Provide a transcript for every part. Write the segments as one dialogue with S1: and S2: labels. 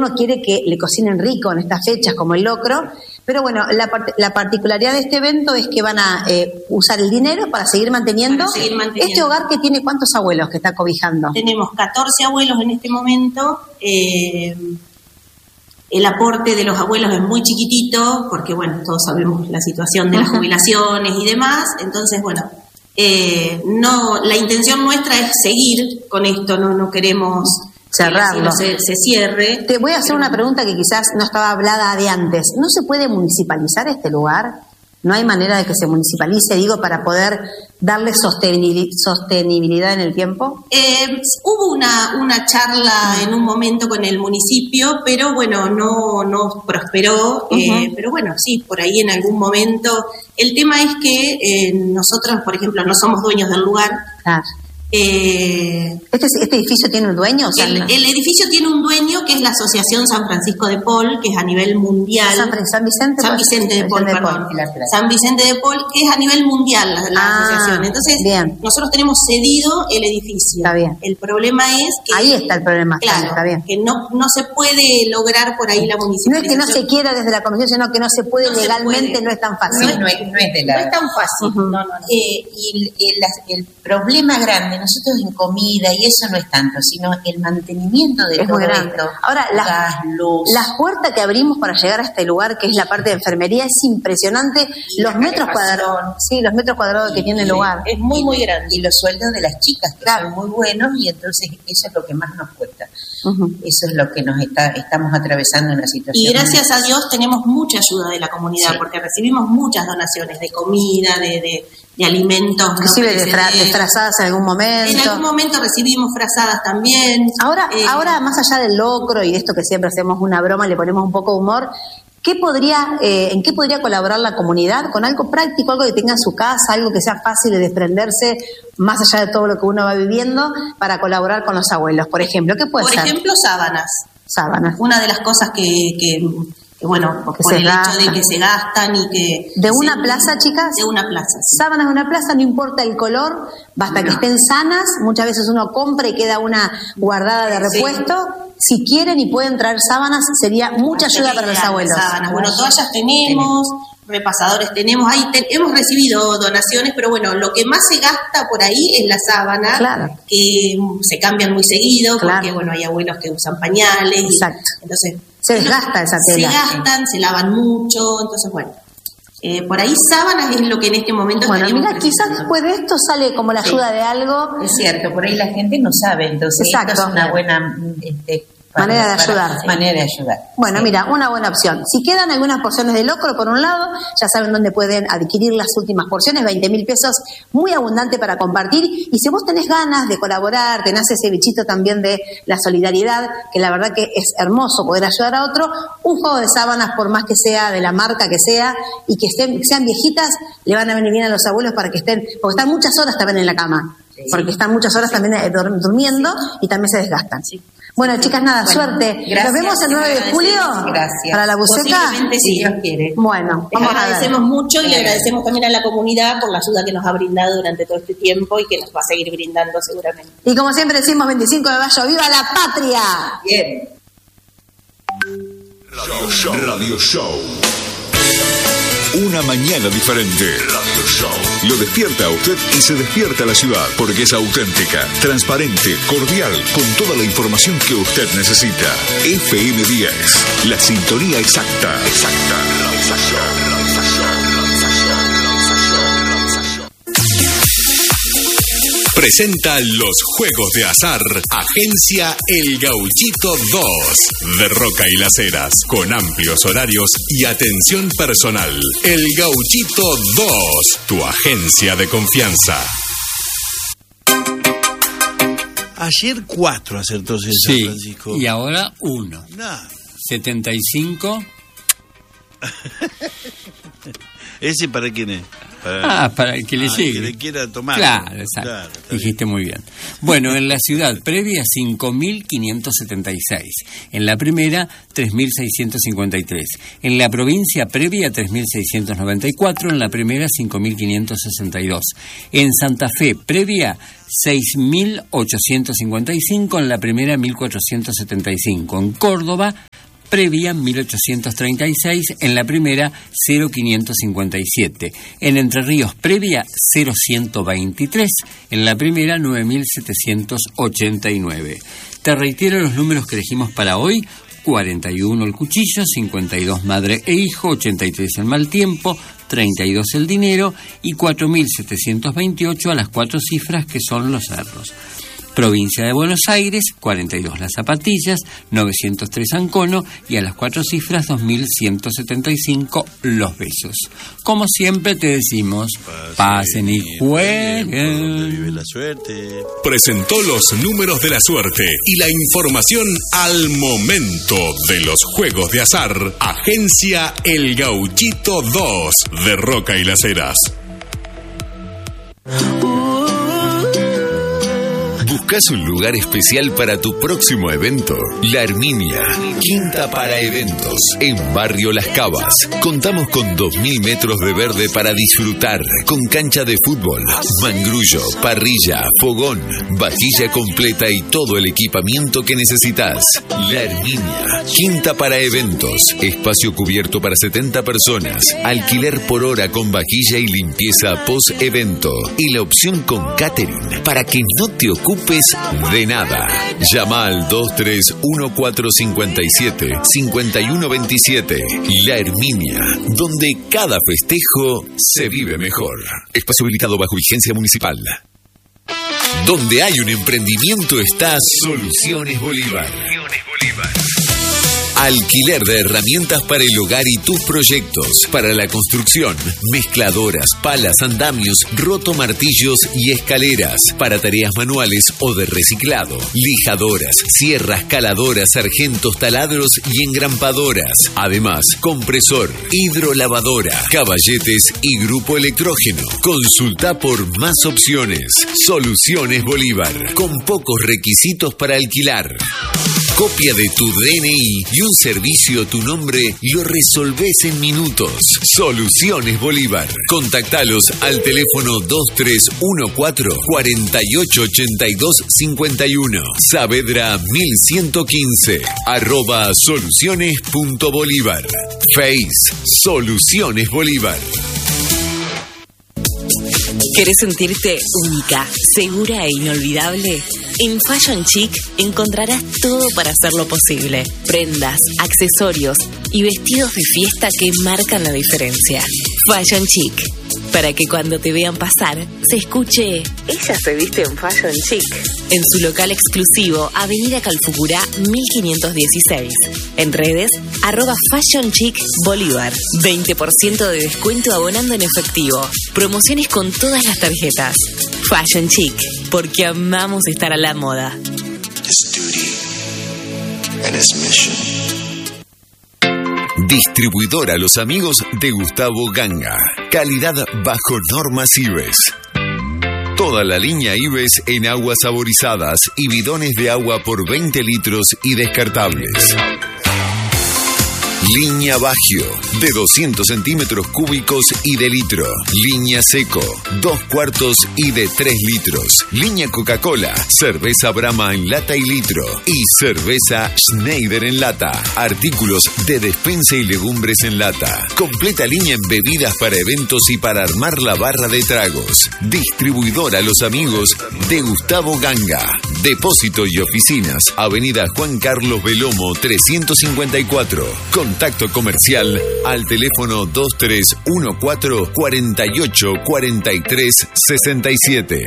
S1: invierno quiere que le cocinen rico en estas fechas, como el locro. Pero bueno, la particularidad de este evento es que van a usar el dinero para seguir manteniendo este hogar que tiene ¿cuántos abuelos que está cobijando?
S2: Tenemos 14 abuelos en este momento. El aporte de los abuelos es muy chiquitito, porque bueno, todos sabemos la situación de las jubilaciones y demás. Entonces, bueno, la intención nuestra es seguir con esto, no queremos
S1: cerrarlo.
S2: Se cierre.
S1: Te voy a hacer una pregunta que quizás no estaba hablada de antes. ¿No se puede municipalizar este lugar? ¿No hay manera de que se municipalice, para poder darle sostenibilidad en el tiempo?
S2: Hubo una charla en un momento con el municipio, pero bueno, no prosperó. Pero bueno, sí, por ahí en algún momento. El tema es que nosotros, por ejemplo, no somos dueños del lugar.
S1: Claro. ¿Este edificio tiene un dueño? O sea,
S2: el edificio tiene un dueño que es la Asociación San Francisco de Paul, que es a nivel mundial.
S1: San Vicente de Paul,
S2: San Vicente de Paul, que es a nivel mundial la asociación. Entonces,
S1: bien.
S2: Nosotros tenemos cedido el edificio.
S1: Está bien.
S2: El problema es que...
S1: Ahí está el problema.
S2: Claro,
S1: está bien.
S2: Que no se puede lograr por ahí la municipalización.
S1: No es que no se quiera desde la comisión, sino que no se puede legalmente, no es tan fácil.
S3: No es tan fácil. Y el problema grande, nosotros en comida y eso no es tanto, sino el mantenimiento de todo esto.
S1: Ahora,
S3: gas, luz.
S1: La puerta que abrimos para llegar a este lugar, que es la parte de enfermería, es impresionante. Los metros cuadrados que tiene el lugar.
S2: Es muy, muy grande.
S3: Y los sueldos de las chicas, que son muy buenos, y entonces eso es lo que más nos cuesta. Eso es lo que estamos atravesando en la situación.
S2: Y gracias a Dios tenemos mucha ayuda de la comunidad, porque recibimos muchas donaciones de comida, de alimentos.
S1: Inclusive de frazadas en algún momento.
S2: En algún momento recibimos frazadas también.
S1: Ahora, más allá del locro y de esto que siempre hacemos una broma, le ponemos un poco de humor, ¿en qué podría colaborar la comunidad? Con algo práctico, algo que tenga en su casa, algo que sea fácil de desprenderse, más allá de todo lo que uno va viviendo, para colaborar con los abuelos. Por ejemplo, ¿qué puede ser?
S2: Por ejemplo, sábanas. Una de las cosas que bueno, por el hecho de que se gastan y que...
S1: ¿De una plaza, chicas?
S2: De una plaza, sí.
S1: Sábanas de una plaza, no importa el color, basta que estén sanas. Muchas veces uno compra y queda una guardada de repuesto. Sí. Si quieren y pueden traer sábanas, sería mucha ayuda para los abuelos.
S2: Sábanas. Bueno, toallas tenemos, repasadores tenemos. Hemos recibido donaciones, pero bueno, lo que más se gasta por ahí es la sábana, que se cambian muy seguido, porque bueno, hay abuelos que usan pañales.
S1: Exacto.
S2: Entonces...
S1: Se desgasta esa tela.
S2: Se gastan, se lavan mucho, entonces bueno. Por ahí sábanas es lo que en este momento...
S1: Bueno, mira, quizás después de esto sale como la ayuda de algo.
S3: Es cierto, por ahí la gente no sabe, entonces esto es una buena...
S1: manera de ayudar.
S3: Manera de ayudar.
S1: Bueno, mira, una buena opción. Si quedan algunas porciones de locro por un lado, ya saben dónde pueden adquirir las últimas porciones, 20.000 pesos, muy abundante para compartir. Y si vos tenés ganas de colaborar, tenés ese bichito también de la solidaridad, que la verdad que es hermoso poder ayudar a otro, un juego de sábanas, por más que sea de la marca que sea, y que sean viejitas, le van a venir bien a los abuelos para que estén, porque están muchas horas también en la cama, porque están muchas horas también durmiendo y también se desgastan. Bueno, chicas, suerte.
S3: Gracias,
S1: nos vemos el 9 de julio para la buceca.
S2: Si Dios quiere.
S1: Bueno,
S2: agradecemos mucho y agradecemos también a la comunidad por la ayuda que nos ha brindado durante todo este tiempo y que nos va a seguir brindando seguramente.
S1: Y como siempre decimos, 25 de mayo, ¡viva la patria!
S3: Bien.
S4: Radio Show. Una mañana diferente. Radio Show. Lo despierta a usted y se despierta la ciudad porque es auténtica, transparente, cordial, con toda la información que usted necesita. FM 10, la sintonía exacta. Presenta los juegos de azar, Agencia El Gauchito 2, de Roca y Las Heras, con amplios horarios y atención personal. El Gauchito 2, tu agencia de confianza.
S5: Ayer 4 acertó San Francisco.
S6: Y ahora 1. 75.
S5: ¿Ese para quién es?
S6: Para el que le sigue.
S5: Que le quiera tomar.
S6: Claro, exacto. Claro, dijiste muy bien. Bueno, en la ciudad previa 5.576. En la primera 3.653. En la provincia previa 3.694. En la primera 5.562. En Santa Fe previa 6.855. En la primera 1.475. En Córdoba Previa 1836, en la primera 0557. En Entre Ríos Previa 0123, en la primera 9789. Te reitero los números que elegimos para hoy: 41 el cuchillo, 52 madre e hijo, 83 el mal tiempo, 32 el dinero y 4728 a las 4 cifras que son los cerros. Provincia de Buenos Aires, 42 las zapatillas, 903 Ancono y a las 4 cifras 2175 los besos. Como siempre te decimos, pasen y jueguen.
S5: Vive la suerte.
S4: Presentó los números de la suerte y la información al momento de los juegos de azar. Agencia El Gauchito 2 de Roca y Las Heras.
S7: ¿Buscas un lugar especial para tu próximo evento? La Herminia, quinta para eventos, en Barrio Las Cavas. Contamos con 2000 metros de verde para disfrutar, con cancha de fútbol, mangrullo, parrilla, fogón, vajilla completa y todo el equipamiento que necesitas. La Herminia, quinta para eventos, espacio cubierto para 70 personas, alquiler por hora con vajilla y limpieza post-evento y la opción con catering para que no te ocupes de nada. Llama al 231457-5127. La Herminia, donde cada festejo se vive mejor. Espacio habilitado bajo vigencia municipal. Donde hay un emprendimiento está Soluciones Bolívar. Alquiler de herramientas para el hogar y tus proyectos. Para la construcción, mezcladoras, palas, andamios, rotomartillos y escaleras. Para tareas manuales o de reciclado. Lijadoras, sierras, caladoras, sargentos, taladros y engrampadoras. Además, compresor, hidrolavadora, caballetes y grupo electrógeno. Consulta por más opciones. Soluciones Bolívar. Con pocos requisitos para alquilar. Copia de tu DNI y un servicio a tu nombre lo resolvés en minutos. Soluciones Bolívar. Contactalos al teléfono 2314-488251. Saavedra 1115 @soluciones.bolívar. Face Soluciones Bolívar.
S8: ¿Querés sentirte única, segura e inolvidable? En Fashion Chic encontrarás todo para hacerlo posible. Prendas, accesorios y vestidos de fiesta que marcan la diferencia. Fashion Chic, para que cuando te vean pasar, se escuche: ella se viste en Fashion Chic. En su local exclusivo, Avenida Calfucurá 1516. En redes, @Fashion Chic Bolívar. 20% de descuento abonando en efectivo. Promociones con todas las tarjetas. Fashion Chic, porque amamos estar a la moda.
S7: Distribuidora Los Amigos de Gustavo Ganga. Calidad bajo normas IBES. Toda la línea IBES en aguas saborizadas y bidones de agua por 20 litros y descartables. Línea Bagio, de 200 centímetros cúbicos y de litro. Línea Seco, 2 cuartos y de 3 litros. Línea Coca-Cola, cerveza Brahma en lata y litro. Y cerveza Schneider en lata. Artículos de despensa y legumbres en lata. Completa línea en bebidas para eventos y para armar la barra de tragos. Distribuidora Los Amigos de Gustavo Ganga. Depósito y oficinas, Avenida Juan Carlos Belomo 354. Contacto comercial al teléfono 2314-484367.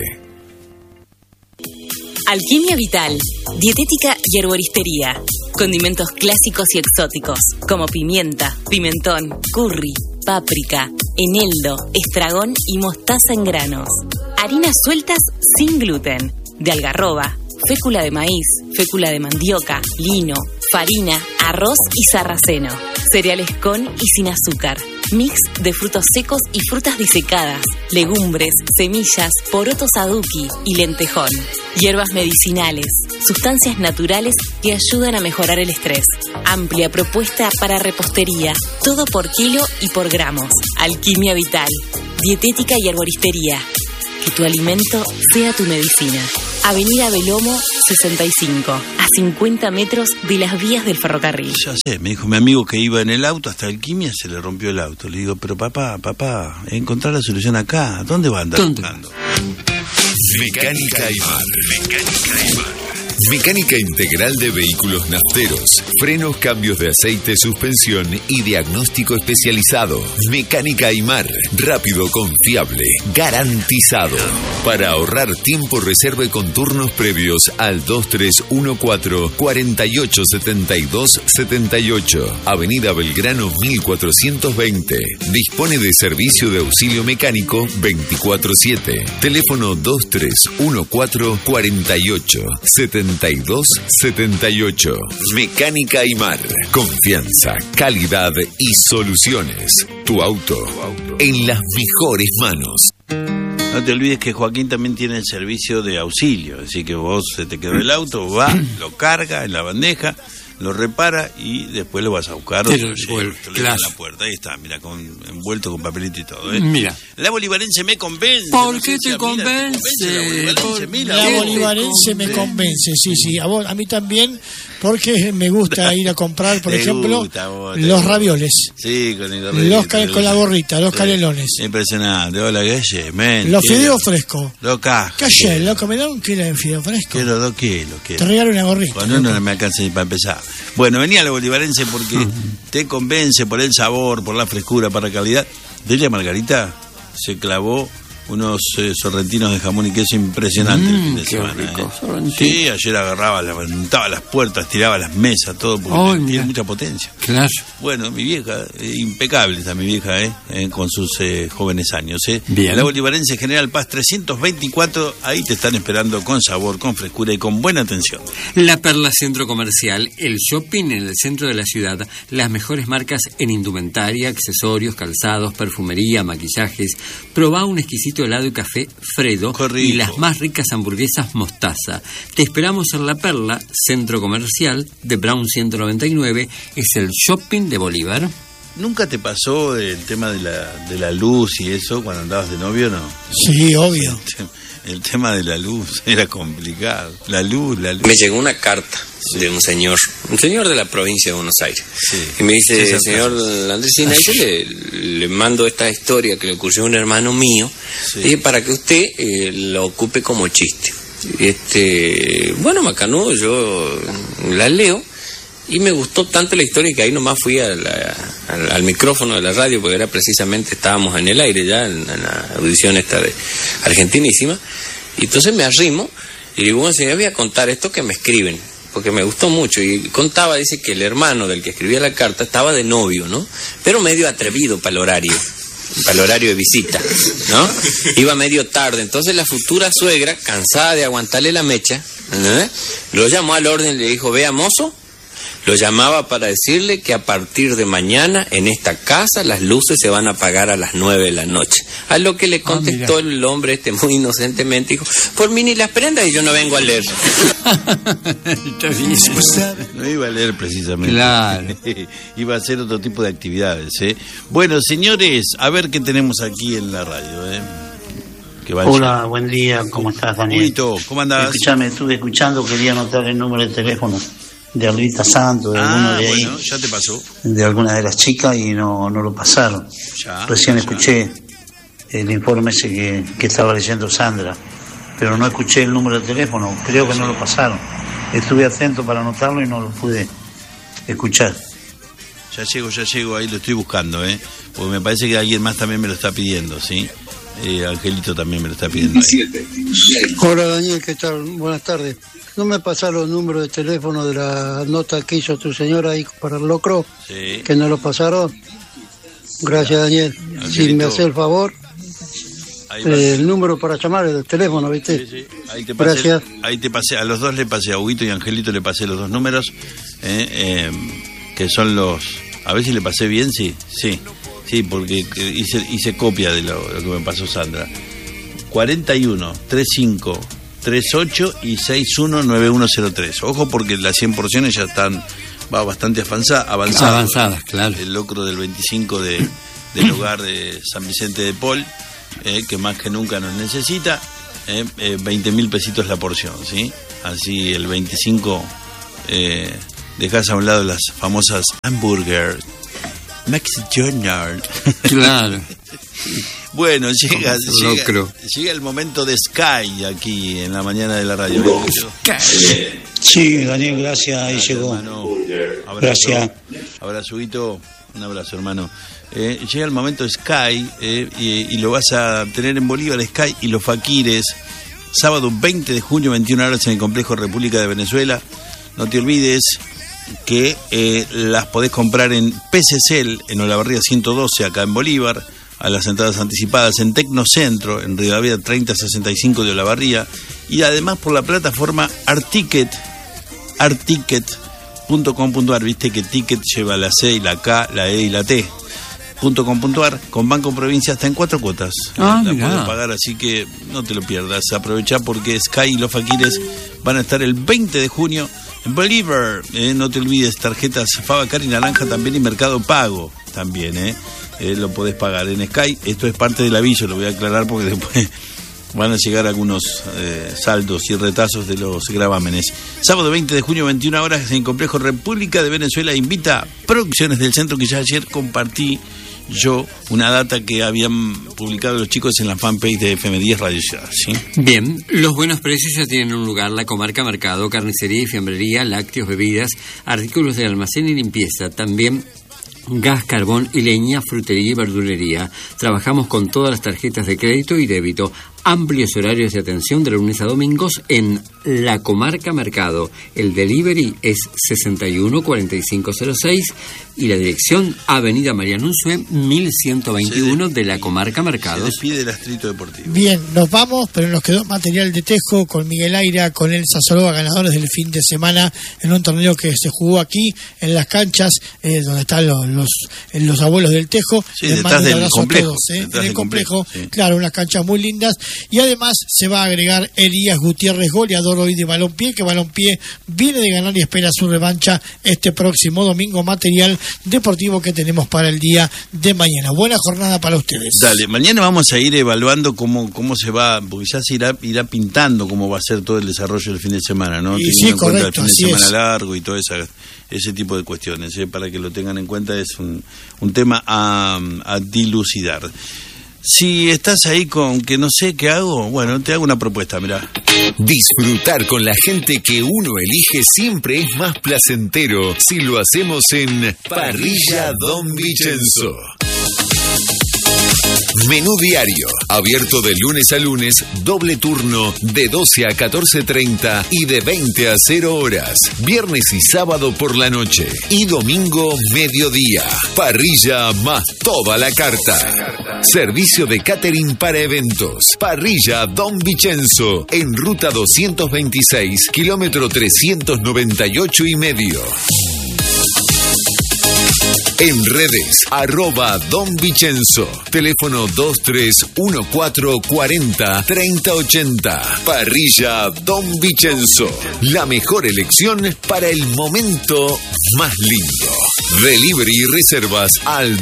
S8: Alquimia Vital, dietética y herboristería. Condimentos clásicos y exóticos, como pimienta, pimentón, curry, páprica, eneldo, estragón y mostaza en granos. Harinas sueltas sin gluten, de algarroba, fécula de maíz, fécula de mandioca, lino, farina, arroz y sarraceno. Cereales con y sin azúcar. Mix de frutos secos y frutas disecadas, legumbres, semillas, porotos aduki y lentejón. Hierbas medicinales, sustancias naturales que ayudan a mejorar el estrés. Amplia propuesta para repostería, todo por kilo y por gramos. Alquimia Vital, dietética y herboristería. Que tu alimento sea tu medicina. Avenida Belomo 65, a 50 metros de las vías del ferrocarril.
S5: Ya sé, me dijo mi amigo que iba en el auto hasta Alquimia, se le rompió el auto. Le digo, pero papá, encontrar la solución acá. ¿Dónde va a andar buscando?
S7: Mecánica Aymar. Mecánica integral de vehículos nafteros, frenos, cambios de aceite, suspensión y diagnóstico especializado. Mecánica Aymar, rápido, confiable, garantizado. Para ahorrar tiempo, reserve con turnos previos al 2314-487278, Avenida Belgrano 1420. Dispone de servicio de auxilio mecánico 24/7. Teléfono 2314-487278. Mecánica Aymar. Confianza, calidad y soluciones. Tu auto en las mejores manos.
S5: No te olvides que Joaquín también tiene el servicio de auxilio, así que vos se te quedó el auto, va, lo carga en la bandeja, lo repara y después lo vas a buscar. Te lo lleva a la puerta, ahí está, mira, envuelto con papelito y todo.
S6: Mira.
S5: La bolivarense me convence.
S6: ¿Por qué te convence?
S9: La bolivarense me convence, sí. A mí también, porque me gusta ir a comprar, por ejemplo, los ravioles.
S5: Sí, con el
S9: con la gorrita, los canelones.
S5: Impresionante. Hola, Guille.
S9: Los fideos frescos.
S5: Loca.
S9: Calle, loco, me da un kilo de fideos frescos.
S5: Quiero 2 kilos.
S9: Te regalo una gorrita.
S5: Cuando no me alcanza ni para empezar. Bueno, venía la bolivarense porque te convence por el sabor, por la frescura, por la calidad. Delia Margarita se clavó unos sorrentinos de jamón y queso impresionantes el fin de semana.
S6: Rico,
S5: sí, ayer agarraba, levantaba las puertas, tiraba las mesas, todo, porque tiene mucha potencia.
S6: Claro.
S5: Bueno, mi vieja, impecable está mi vieja, con sus jóvenes años.
S6: Bien.
S5: La bolivarense General Paz 324, ahí te están esperando con sabor, con frescura y con buena atención.
S6: La Perla Centro Comercial, el shopping en el centro de la ciudad, las mejores marcas en indumentaria, accesorios, calzados, perfumería, maquillajes. Probá un exquisito helado y café Fredo y las más ricas hamburguesas Mostaza. Te esperamos en La Perla, Centro Comercial de Brown 199, es el shopping de Bolívar.
S5: ¿Nunca te pasó el tema de la luz y eso cuando andabas de novio, no?
S9: Sí, obvio.
S5: El tema de la luz era complicado. La luz.
S10: Me llegó una carta de un señor de la provincia de Buenos Aires. Sí. Y me dice, señor Landresina, yo le mando esta historia que le ocurrió a un hermano mío, para que usted lo ocupe como chiste. Bueno, macanudo, yo la leo. Y me gustó tanto la historia que ahí nomás fui al micrófono de la radio, porque era precisamente, estábamos en el aire ya, en la audición esta de Argentinísima, y entonces me arrimo y digo, bueno, señor, voy a contar esto que me escriben, porque me gustó mucho, y contaba, dice que el hermano del que escribía la carta estaba de novio, ¿no? Pero medio atrevido para el horario de visita, ¿no? Iba medio tarde, entonces la futura suegra, cansada de aguantarle la mecha, lo llamó al orden y le dijo, vea, mozo, lo llamaba para decirle que a partir de mañana en esta casa las luces se van a apagar a las 9 de la noche. A lo que le contestó el hombre muy inocentemente, dijo, por mí ni las prendas y yo no vengo a leer.
S5: No iba a leer precisamente.
S6: Claro.
S5: Iba a hacer otro tipo de actividades. Bueno, señores, a ver qué tenemos aquí en la radio.
S11: Hola, buen día, ¿cómo estás, Daniel?
S5: Bonito, ¿cómo andás?
S11: Escuchame, estuve escuchando, quería anotar el número de teléfono de Alvita Santos, de alguno de ahí,
S5: ya te pasó.
S11: De alguna de las chicas y no lo pasaron. Recién escuché el informe ese que estaba leyendo Sandra, pero no escuché el número de teléfono, creo que no lo pasaron. Estuve atento para anotarlo y no lo pude escuchar.
S5: Ya llego, ahí lo estoy buscando, porque me parece que alguien más también me lo está pidiendo, ¿sí? Angelito también me lo está pidiendo ahí.
S12: Hola, Daniel, ¿qué tal? Buenas tardes. ¿No me pasaron los números de teléfono de la nota que hizo tu señora ahí para el locro?
S5: Sí.
S12: Que no lo pasaron. Gracias, Daniel. Angelito. Si me hace el favor, el número para llamar el teléfono, ¿viste?
S5: Sí.
S12: Gracias.
S5: Ahí te pasé, a los dos le pasé, a Huguito y a Angelito le pasé los dos números, que son los... A ver si le pasé bien, sí, porque hice copia de lo que me pasó Sandra. 41 35 38 y 619103. Ojo, porque las 100 porciones ya están bastante avanzadas,
S6: claro.
S5: El locro del 25 del hogar de San Vicente de Paul, que más que nunca nos necesita. 20.000 pesitos la porción, ¿sí? Así el 25 dejas a un lado las famosas hamburger McDonald's.
S6: Claro.
S5: Bueno, llega el momento de Sky aquí en la mañana de la radio.
S11: Sí, Daniel, gracias, ahí llegó.
S5: Abrazo,
S11: gracias.
S5: Abrazo, Huguito, un abrazo, hermano. Llega el momento de Sky y lo vas a tener en Bolívar, Sky y los Faquires, sábado 20 de junio, 21 horas en el Complejo República de Venezuela. No te olvides que las podés comprar en PCCL, en Olavarría 112, acá en Bolívar, a las entradas anticipadas en Tecnocentro, en Rivadavia 3065 de Olavarría, y además por la plataforma articket.com.ar, viste que ticket lleva la C y la K, la E y la T. .com.ar, con Banco Provincia hasta en 4 cuotas. La puedes pagar, así que no te lo pierdas. Aprovecha porque Sky y los Faquires van a estar el 20 de junio en Bolívar. No te olvides, tarjetas Fabacar y Naranja también, y Mercado Pago también. Lo podés pagar en Sky. Esto es parte del aviso, lo voy a aclarar porque después van a llegar algunos saldos y retazos de los gravámenes. Sábado 20 de junio, 21 horas, en Complejo República de Venezuela. Invita Producciones del Centro, que ya ayer compartí yo una data que habían publicado los chicos en la fanpage de FM10 Radio Ciudad, ¿sí?
S6: Bien, los buenos precios ya tienen un lugar: la comarca mercado, carnicería y fiambrería, lácteos, bebidas, artículos de almacén y limpieza, también gas, carbón y leña, frutería y verdulería. Trabajamos con todas las tarjetas de crédito y débito. Amplios horarios de atención de lunes a domingos en la comarca mercado. El delivery es 614506 y la dirección Avenida Mariano Unzué 1121 de la comarca mercado.
S5: Se despide el Astrito Deportivo.
S9: Bien, nos vamos, pero nos quedó material de tejo con Miguel Aira, con Elsa Soroba, ganadores del fin de semana en un torneo que se jugó aquí en las canchas donde están los abuelos del tejo.
S5: Sí, detrás del complejo.
S9: Todos, en el complejo, sí. Claro, unas canchas muy lindas. Y además se va a agregar Elías Gutiérrez, goleador hoy de Balompié, que Balompié viene de ganar y espera su revancha este próximo domingo. Material deportivo que tenemos para el día de mañana. Buena jornada para ustedes.
S5: Dale, mañana vamos a ir evaluando cómo se va, porque ya se irá pintando cómo va a ser todo el desarrollo del fin de semana, ¿no?
S9: Y sí, correcto,
S5: el fin de semana largo y todo ese tipo de cuestiones, para que lo tengan en cuenta. Es un tema a dilucidar. Si estás ahí con que no sé qué hago, bueno, te hago una propuesta, mirá.
S7: Disfrutar con la gente que uno elige siempre es más placentero si lo hacemos en Parrilla Don Vicenzo. Menú diario, abierto de lunes a lunes, doble turno de 12 a 14:30 y de 20 a 0 horas. Viernes y sábado por la noche y domingo mediodía. Parrilla más toda la carta. Servicio de catering para eventos. Parrilla Don Vicenzo, en ruta 226, kilómetro 398,5. En redes, @Don Vicenzo. Teléfono 2314403080. Parrilla Don Vicenzo. La mejor elección para el momento más lindo. Delivery y reservas al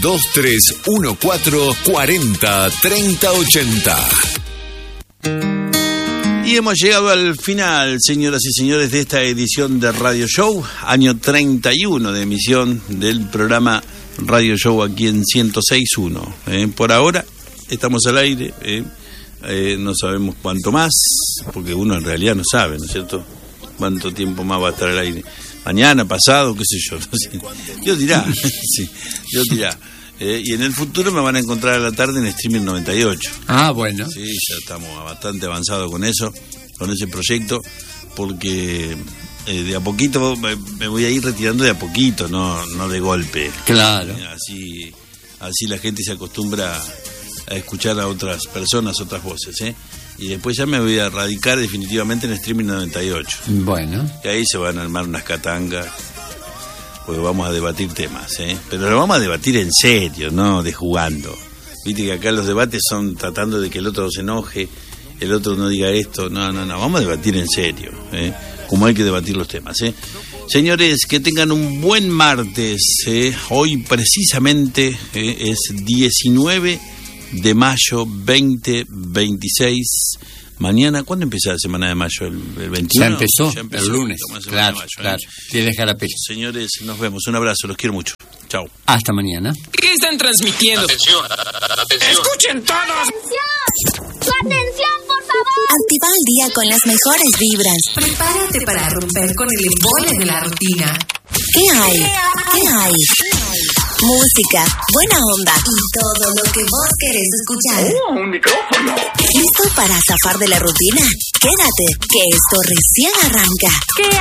S7: 2314403080.
S5: Y hemos llegado al final, señoras y señores, de esta edición de Radio Show, año 31 de emisión del programa Radio Show aquí en 106.1. Por ahora estamos al aire, no sabemos cuánto más, porque uno en realidad no sabe, ¿no es cierto?, cuánto tiempo más va a estar al aire. Mañana, pasado, qué sé yo, no sé. Dios dirá, sí, Dios dirá. Y en el futuro me van a encontrar a la tarde en Streaming 98.
S6: Ah, bueno.
S5: Sí, ya estamos bastante avanzados con eso, con ese proyecto, porque de a poquito me voy a ir retirando de a poquito, no de golpe.
S6: Claro.
S5: Así la gente se acostumbra a escuchar a otras personas, otras voces, Y después ya me voy a radicar definitivamente en Streaming 98.
S6: Bueno.
S5: Y ahí se van a armar unas catangas, porque vamos a debatir temas, pero lo vamos a debatir en serio, no de jugando. Viste que acá los debates son tratando de que el otro se enoje, el otro no diga esto. No, vamos a debatir en serio, como hay que debatir los temas, Señores, que tengan un buen martes. Hoy precisamente es 19 de mayo 2026, Mañana, ¿cuándo empieza la semana de mayo? ¿El 21?
S6: Ya empezó el lunes. Claro, claro. Tienes Jarapelli.
S5: Señores, nos vemos. Un abrazo, los quiero mucho. Chao.
S6: Hasta mañana.
S13: ¿Qué están transmitiendo?
S14: Atención.
S13: ¡Escuchen todos!
S15: ¡Atención! ¡Su atención, por favor!
S8: Activa el día con las mejores vibras.
S16: Prepárate para romper con el embole de la rutina.
S8: ¿Qué hay? ¿Qué hay? Música, buena onda y todo lo que vos querés escuchar.
S13: ¡Un micrófono!
S8: ¿Listo para zafar de la rutina? Quédate, que esto recién arranca.
S15: ¿Qué